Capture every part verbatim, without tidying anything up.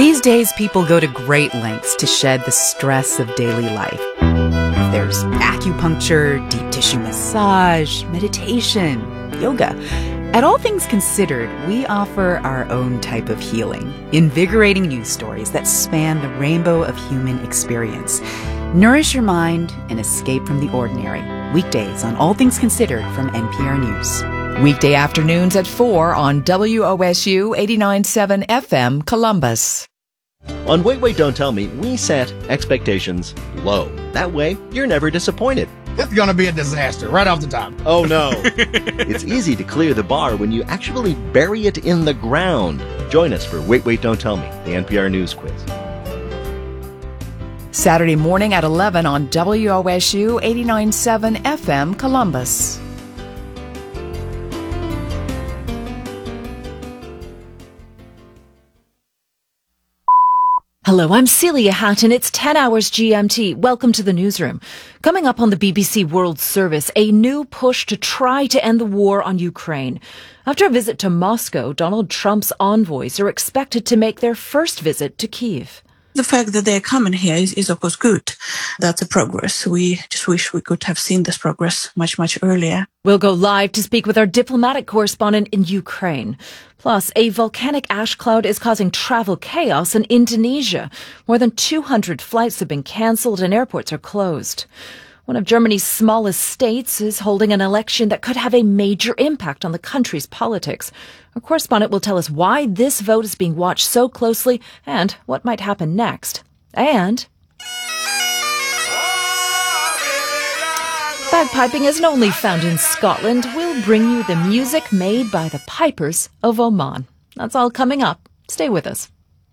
These days, people go to great lengths to shed the stress of daily life. There's acupuncture, deep tissue massage, meditation, yoga. At All Things Considered, we offer our own type of healing, invigorating news stories that span the rainbow of human experience. Nourish your mind and escape from the ordinary. Weekdays on All Things Considered from N P R News. Weekday afternoons at four on W O S U eighty-nine point seven F M Columbus. On Wait, Wait, Don't Tell Me, we set expectations low. That way, you're never disappointed. It's going to be a disaster right off the top. Oh, no. It's easy to clear the bar when you actually bury it in the ground. Join us for Wait, Wait, Don't Tell Me, the N P R News Quiz. Saturday morning at eleven on W O S U eighty-nine point seven F M Columbus. Hello, I'm Celia Hatton. It's ten hours G M T. Welcome to the newsroom. Coming up on the B B C World Service, a new push to try to end the war on Ukraine. After a visit to Moscow, Donald Trump's envoys are expected to make their first visit to Kyiv. The fact that they're coming here is, is, of course, good. That's a progress. We just wish we could have seen this progress much, much earlier. We'll go live to speak with our diplomatic correspondent in Ukraine. Plus, a volcanic ash cloud is causing travel chaos in Indonesia. More than two hundred flights have been cancelled and airports are closed. One of Germany's smallest states is holding an election that could have a major impact on the country's politics. Our correspondent will tell us why this vote is being watched so closely and what might happen next. And bagpiping isn't only found in Scotland. We'll bring you the music made by the Pipers of Oman. That's all coming up. Stay with us.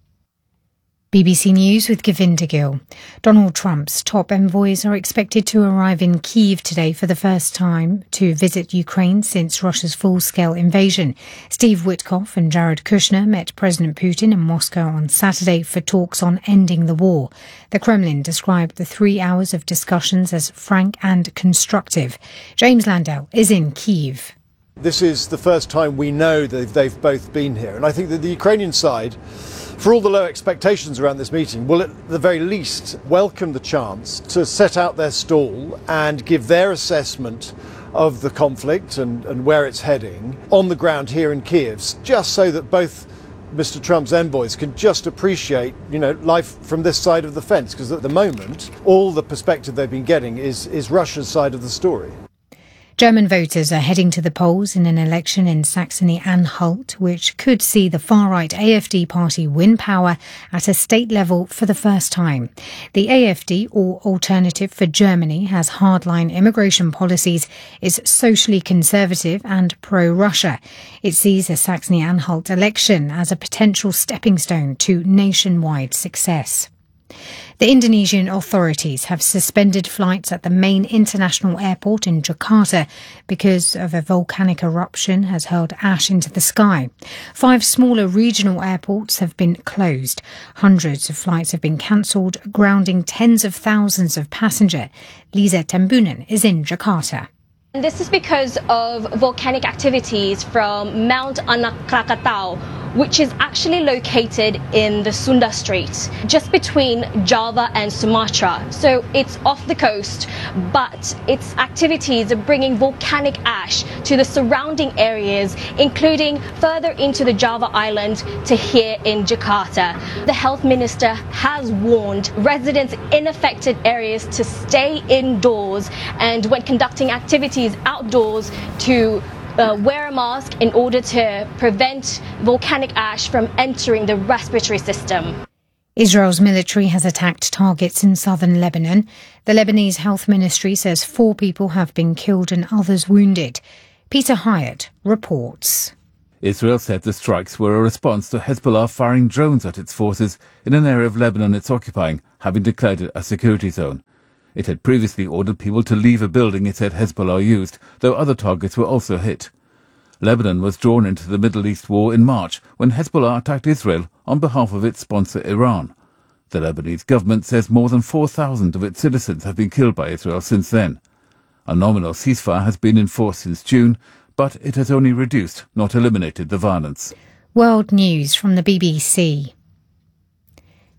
B B C News with Govinda Gill. Donald Trump's top envoys are expected to arrive in Kyiv today for the first time to visit Ukraine since Russia's full-scale invasion. Steve Witkoff and Jared Kushner met President Putin in Moscow on Saturday for talks on ending the war. The Kremlin described the three hours of discussions as frank and constructive. James Landell is in Kyiv. This is the first time we know that they've both been here, and I think that the Ukrainian side, for all the low expectations around this meeting, will at the very least welcome the chance to set out their stall and give their assessment of the conflict and, and where it's heading on the ground here in Kyiv, just so that both Mister Trump's envoys can just appreciate, you know, life from this side of the fence, because at the moment, all the perspective they've been getting is, is Russia's side of the story. German voters are heading to the polls in an election in Saxony-Anhalt, which could see the far-right A F D party win power at a state level for the first time. The A F D, or Alternative for Germany, has hardline immigration policies, is socially conservative and pro-Russia. It sees a Saxony-Anhalt election as a potential stepping stone to nationwide success. The Indonesian authorities have suspended flights at the main international airport in Jakarta because of a volcanic eruption has hurled ash into the sky. Five smaller regional airports have been closed. Hundreds of flights have been cancelled, grounding tens of thousands of passengers. Lisa Tembunan is in Jakarta. And this is because of volcanic activities from Mount Anak Krakatau, which is actually located in the Sunda Strait, just between Java and Sumatra. So it's off the coast, but its activities are bringing volcanic ash to the surrounding areas, including further into the Java island to here in Jakarta. The health minister has warned residents in affected areas to stay indoors and when conducting activities outdoors to Uh, wear a mask in order to prevent volcanic ash from entering the respiratory system. Israel's military has attacked targets in southern Lebanon. The Lebanese health ministry says four people have been killed and others wounded. Peter Hyatt reports. Israel said the strikes were a response to Hezbollah firing drones at its forces in an area of Lebanon it's occupying, having declared it a security zone. It had previously ordered people to leave a building it said Hezbollah used, though other targets were also hit. Lebanon was drawn into the Middle East war in March when Hezbollah attacked Israel on behalf of its sponsor Iran. The Lebanese government says more than four thousand of its citizens have been killed by Israel since then. A nominal ceasefire has been enforced since June, but it has only reduced, not eliminated, the violence. World news from the B B C.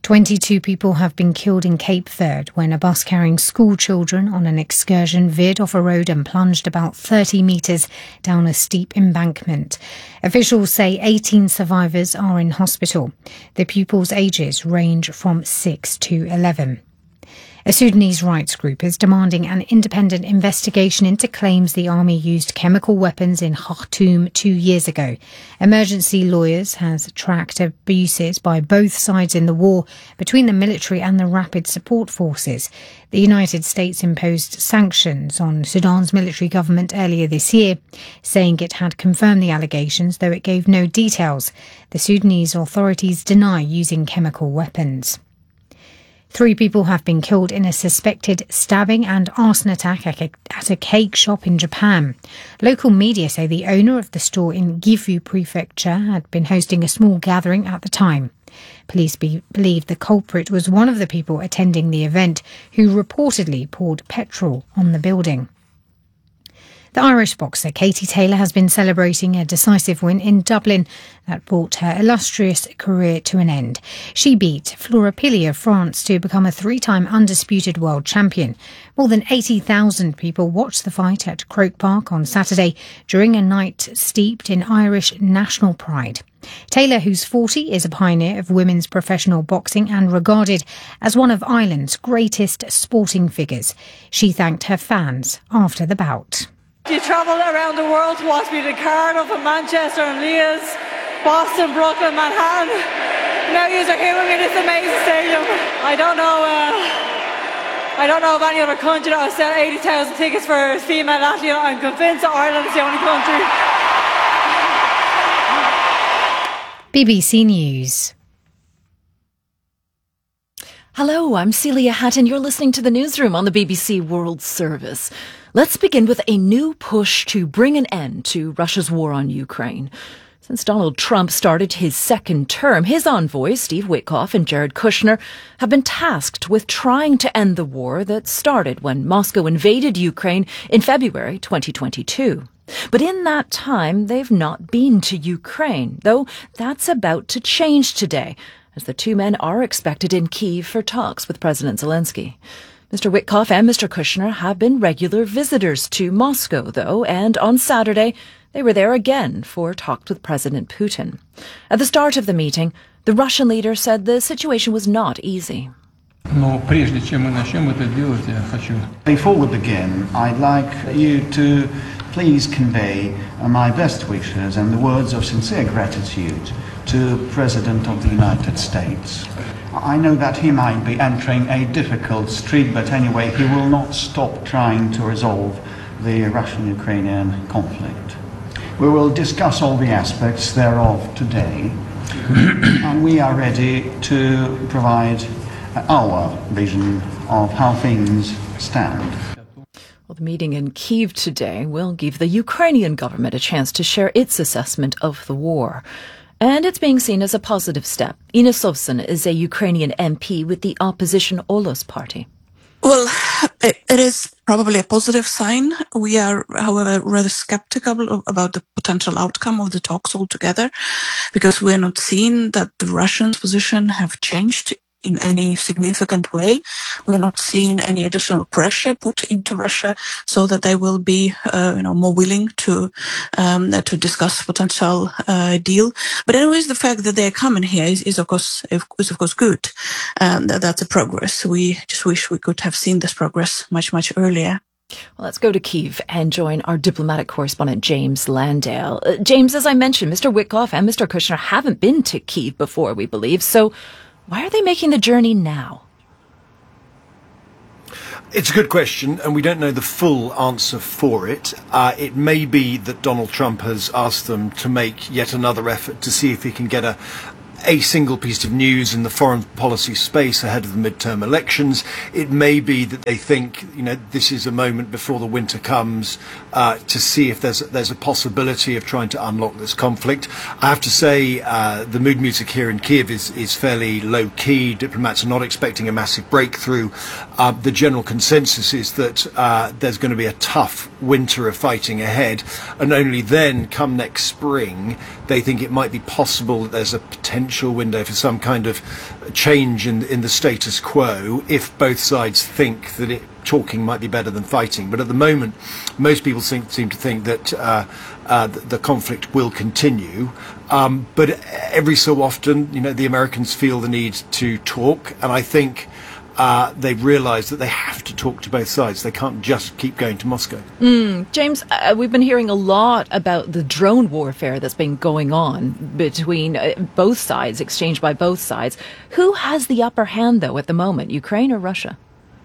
twenty-two people have been killed in Cape Verde when a bus carrying school children on an excursion veered off a road and plunged about thirty metres down a steep embankment. Officials say eighteen survivors are in hospital. The pupils' ages range from six to eleven. A Sudanese rights group is demanding an independent investigation into claims the army used chemical weapons in Khartoum two years ago. Emergency Lawyers has tracked abuses by both sides in the war between the military and the Rapid Support Forces. The United States imposed sanctions on Sudan's military government earlier this year, saying it had confirmed the allegations, though it gave no details. The Sudanese authorities deny using chemical weapons. Three people have been killed in a suspected stabbing and arson attack at a cake shop in Japan. Local media say the owner of the store in Gifu Prefecture had been hosting a small gathering at the time. Police be- believe the culprit was one of the people attending the event, who reportedly poured petrol on the building. The Irish boxer Katie Taylor has been celebrating a decisive win in Dublin that brought her illustrious career to an end. She beat Flora Pili of France to become a three-time undisputed world champion. More than eighty thousand people watched the fight at Croke Park on Saturday during a night steeped in Irish national pride. Taylor, who's forty, is a pioneer of women's professional boxing and regarded as one of Ireland's greatest sporting figures. She thanked her fans after the bout. You travel around the world to watch me in Cardiff and Manchester and Leeds, Boston, Brooklyn, Manhattan. Now you are here with me in this amazing stadium. I don't know uh, I don't know of any other country that will sell eighty thousand tickets for a female athlete. I'm convinced that Ireland is the only country. B B C News. Hello, I'm Celia Hatton. You're listening to the newsroom on the B B C World Service. Let's begin with a new push to bring an end to Russia's war on Ukraine. Since Donald Trump started his second term, his envoys, Steve Witkoff and Jared Kushner, have been tasked with trying to end the war that started when Moscow invaded Ukraine in February twenty twenty-two. But in that time, they've not been to Ukraine, though that's about to change today, as the two men are expected in Kyiv for talks with President Zelensky. Mister Witkoff and Mister Kushner have been regular visitors to Moscow, though, and on Saturday they were there again for talks with President Putin. At the start of the meeting, the Russian leader said the situation was not easy. Before we begin, I'd like you to please convey my best wishes and the words of sincere gratitude to the President of the United States. I know that he might be entering a difficult street, but anyway, he will not stop trying to resolve the Russian-Ukrainian conflict. We will discuss all the aspects thereof today, and we are ready to provide our vision of how things stand. Well, the meeting in Kyiv today will give the Ukrainian government a chance to share its assessment of the war. And it's being seen as a positive step. Ina Sovsun is a Ukrainian M P with the opposition Olos party. Well, it is probably a positive sign. We are, however, rather skeptical about the potential outcome of the talks altogether, because we are not seeing that the Russians' position have changed in any significant way. We're not seeing any additional pressure put into Russia so that they will be, uh, you know, more willing to um, to discuss potential uh, deal. But anyways, the fact that they're coming here is, is of course is of course good. Um, that, that's a progress. We just wish we could have seen this progress much much earlier. Well, let's go to Kyiv and join our diplomatic correspondent, James Landale. Uh, James, as I mentioned, Mister Witkoff and Mister Kushner haven't been to Kyiv before, we believe. So why are they making the journey now? It's a good question, and we don't know the full answer for it. Uh, it may be that Donald Trump has asked them to make yet another effort to see if he can get a a single piece of news in the foreign policy space ahead of the midterm elections. It may be that they think, you know, this is a moment before the winter comes uh, to see if there's there's a possibility of trying to unlock this conflict. I have to say, uh, the mood music here in Kyiv is is fairly low key. Diplomats are not expecting a massive breakthrough. Uh, the general consensus is that uh, there's going to be a tough winter of fighting ahead, and only then, come next spring, they think it might be possible that there's a potential potential window for some kind of change in in the status quo if both sides think that it, talking might be better than fighting. But at the moment, most people seem, seem to think that uh, uh, the, the conflict will continue. Um, but every so often, you know, the Americans feel the need to talk, and I think uh, they've realised that they have to talk to both sides. They can't just keep going to Moscow. Mm, James, uh, we've been hearing a lot about the drone warfare that's been going on between uh, both sides, exchanged by both sides. Who has the upper hand, though, at the moment, Ukraine or Russia?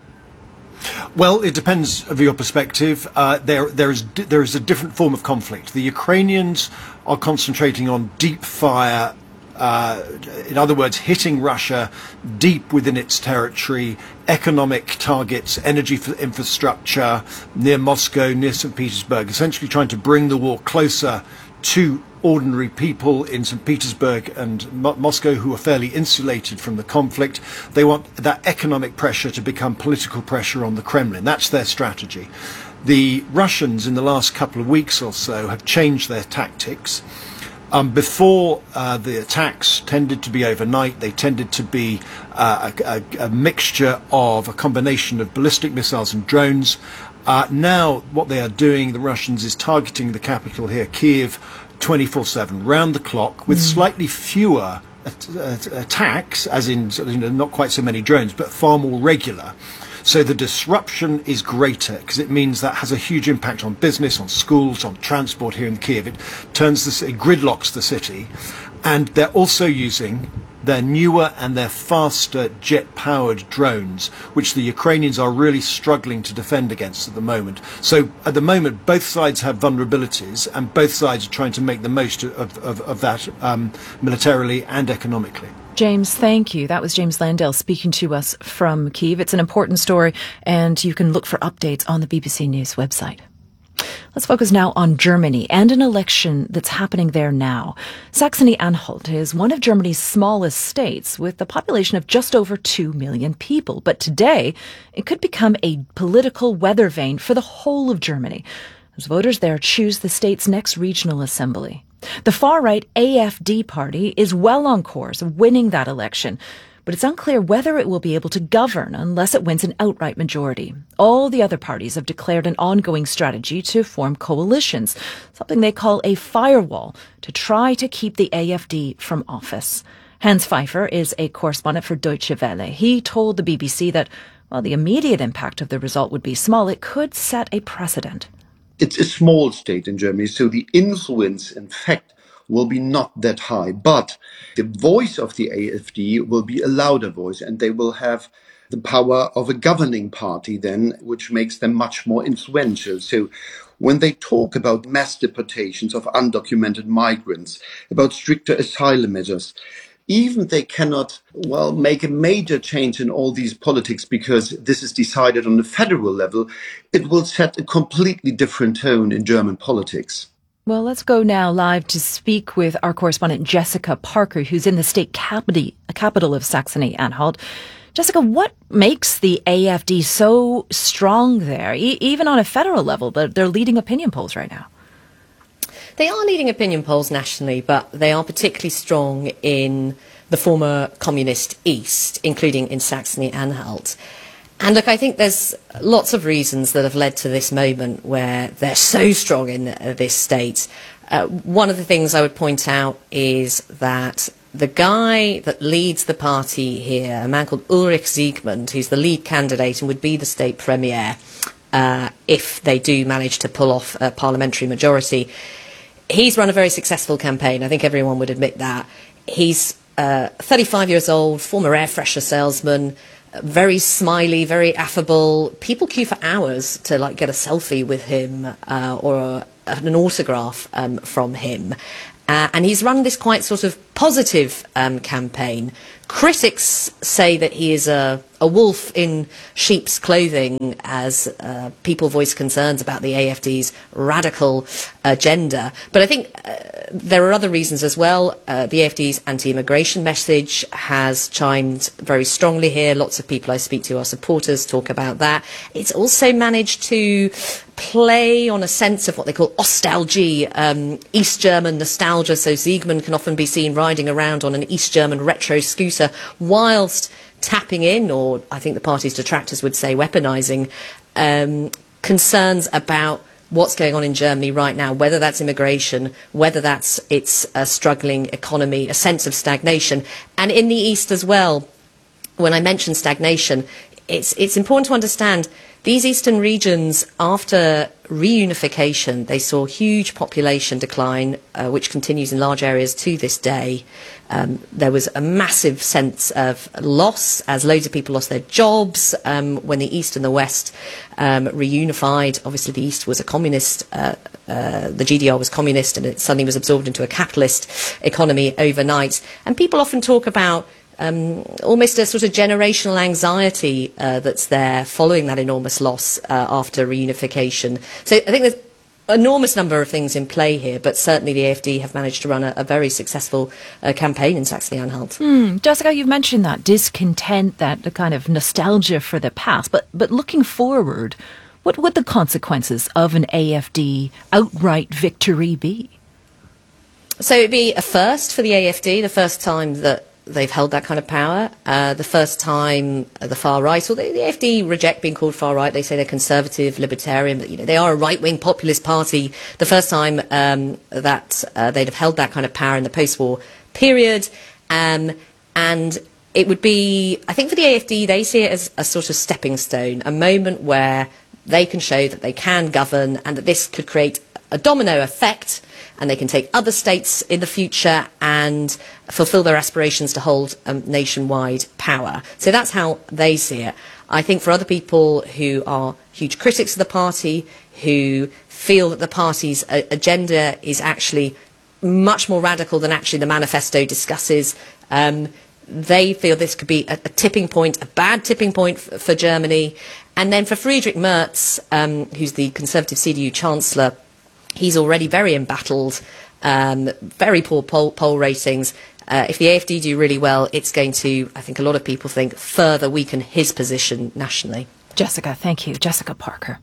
Well, it depends of your perspective. Uh, there, there is there is a different form of conflict. The Ukrainians are concentrating on deep fire, uh, in other words, hitting Russia deep within its territory, economic targets, energy infrastructure near Moscow, near Saint Petersburg, essentially trying to bring the war closer to ordinary people in Saint Petersburg and Mo- Moscow who are fairly insulated from the conflict. They want that economic pressure to become political pressure on the Kremlin. That's their strategy. The Russians in the last couple of weeks or so have changed their tactics. Um, before uh, the attacks tended to be overnight, they tended to be uh, a, a, a mixture of a combination of ballistic missiles and drones. Uh, now what they are doing, the Russians, is targeting the capital here, Kiev, twenty-four seven, round the clock, with mm. slightly fewer at, at, attacks, as in you know, not quite so many drones, but far more regular. So the disruption is greater because it means that has a huge impact on business, on schools, on transport here in Kiev. It turns the it gridlocks the city, and they're also using their newer and their faster jet-powered drones, which the Ukrainians are really struggling to defend against at the moment. So at the moment, both sides have vulnerabilities, and both sides are trying to make the most of, of, of that um, militarily and economically. James, thank you. That was James Landale speaking to us from Kyiv. It's an important story, and you can look for updates on the B B C News website. Let's focus now on Germany and an election that's happening there now. Saxony-Anhalt is one of Germany's smallest states with a population of just over two million people. But today, it could become a political weather vane for the whole of Germany as voters there choose the state's next regional assembly. The far-right A F D party is well on course of winning that election, but it's unclear whether it will be able to govern unless it wins an outright majority. All the other parties have declared an ongoing strategy to form coalitions, something they call a firewall, to try to keep the A F D from office. Hans Pfeiffer is a correspondent for Deutsche Welle. He told the B B C that while the immediate impact of the result would be small, it could set a precedent. It's a small state in Germany, so the influence, in fact, will be not that high. But the voice of the A F D will be a louder voice, and they will have the power of a governing party then, which makes them much more influential. So when they talk about mass deportations of undocumented migrants, about stricter asylum measures, even they cannot, well, make a major change in all these politics because this is decided on the federal level, it will set a completely different tone in German politics. Well, let's go now live to speak with our correspondent Jessica Parker, who's in the state capital, capital of Saxony-Anhalt. Jessica, what makes the A F D so strong there? E- even on a federal level, they're, they're leading opinion polls right now. They are leading opinion polls nationally, but they are particularly strong in the former communist East, including in Saxony-Anhalt. And look, I think there's lots of reasons that have led to this moment where they're so strong in uh, this state. Uh, one of the things I would point out is that the guy that leads the party here, a man called Ulrich Siegmund, who's the lead candidate and would be the state premier uh, if they do manage to pull off a parliamentary majority, he's run a very successful campaign. I think everyone would admit that. He's uh, thirty-five years old, former air freshener salesman, very smiley, very affable. People queue for hours to like get a selfie with him uh, or a, an autograph um, from him. Uh, and he's run this quite sort of positive um, campaign. Critics say that he is a, a wolf in sheep's clothing as uh, people voice concerns about the A F D's radical agenda. But I think uh, there are other reasons as well. Uh, the A F D's anti-immigration message has chimed very strongly here. Lots of people I speak to are supporters, talk about that. It's also managed to play on a sense of what they call Ostalgie, um, East German nostalgia. So Siegmund can often be seen riding around on an East German retro scooter whilst tapping in, or I think the party's detractors would say weaponising, um, concerns about what's going on in Germany right now, whether that's immigration, whether that's its a struggling economy, a sense of stagnation. And in the East as well, when I mention stagnation, it's, it's important to understand these eastern regions, after reunification, they saw huge population decline, uh, which continues in large areas to this day. Um, there was a massive sense of loss as loads of people lost their jobs um, when the East and the West um, reunified. Obviously, the East was a communist, uh, uh, the G D R was communist, and it suddenly was absorbed into a capitalist economy overnight. And people often talk about Um, almost a sort of generational anxiety uh, that's there following that enormous loss uh, after reunification. So I think there's an enormous number of things in play here, but certainly the A F D have managed to run a, a very successful uh, campaign in Saxony-Anhalt. Mm, Jessica, you've mentioned that discontent, that kind of nostalgia for the past, but, but looking forward, what would the consequences of an A F D outright victory be? So it'd be a first for the A F D, the first time that they've held that kind of power. Uh, the first time uh, the far right, or the, the A F D reject being called far right. They say they're conservative, libertarian, but you know they are a right-wing populist party. The first time um, that uh, they'd have held that kind of power in the post-war period, um, and it would be, I think, for the A F D, they see it as a sort of stepping stone, a moment where they can show that they can govern, and that this could create a domino effect, and they can take other states in the future and fulfil their aspirations to hold um, nationwide power. So that's how they see it. I think for other people who are huge critics of the party, who feel that the party's uh, agenda is actually much more radical than actually the manifesto discusses, um, they feel this could be a, a tipping point, a bad tipping point f for Germany. And then for Friedrich Merz, um, who's the Conservative C D U Chancellor, he's already very embattled, um, very poor poll, poll ratings. Uh, if the A F D do really well, it's going to, I think a lot of people think, further weaken his position nationally. Jessica, thank you. Jessica Parker.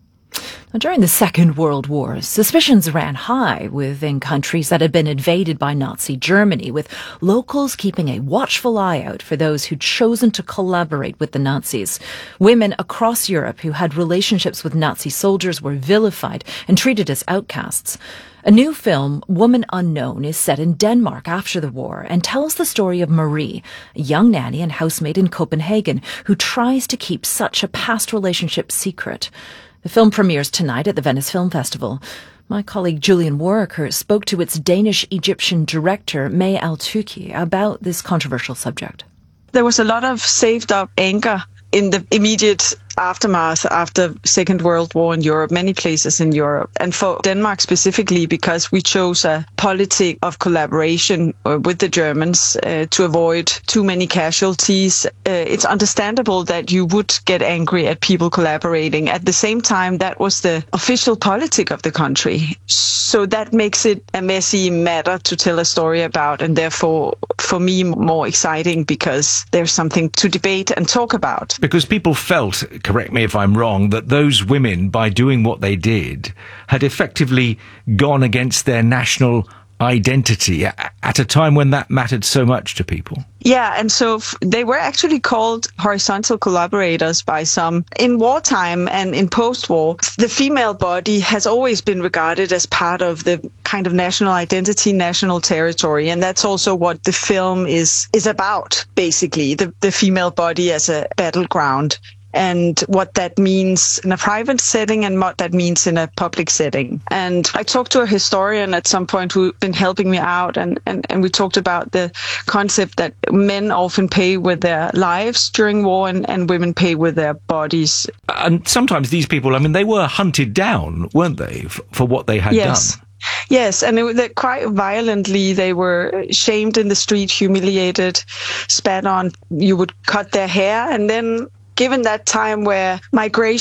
Now, during the Second World War, suspicions ran high within countries that had been invaded by Nazi Germany, with locals keeping a watchful eye out for those who'd chosen to collaborate with the Nazis. Women across Europe who had relationships with Nazi soldiers were vilified and treated as outcasts. A new film, Woman Unknown, is set in Denmark after the war and tells the story of Marie, a young nanny and housemaid in Copenhagen who tries to keep such a past relationship secret. The film premieres tonight at the Venice Film Festival. My colleague Julian Warwicker spoke to its Danish-Egyptian director, May Al-Tuki, about this controversial subject. There was a lot of saved-up anger in the immediate aftermath after Second World War in Europe, many places in Europe. And for Denmark specifically, because we chose a policy of collaboration with the Germans uh, to avoid too many casualties, uh, it's understandable that you would get angry at people collaborating. At the same time, that was the official politic of the country. So that makes it a messy matter to tell a story about, and therefore, for me, more exciting because there's something to debate and talk about. Because people felt, correct me if I'm wrong, that those women, by doing what they did, had effectively gone against their national identity at a time when that mattered so much to people. Yeah, and so f they were actually called horizontal collaborators by some. In wartime and in post-war, the female body has always been regarded as part of the kind of national identity, national territory, and that's also what the film is is about, basically, the, the female body as a battleground, and what that means in a private setting and what that means in a public setting. And I talked to a historian at some point who's been helping me out, and, and, and we talked about the concept that men often pay with their lives during war and, and women pay with their bodies. And sometimes these people, I mean, they were hunted down, weren't they, f for what they had yes. done? Yes, and it, they, quite violently they were shamed in the street, humiliated, spat on. You would cut their hair, and then given that time where migration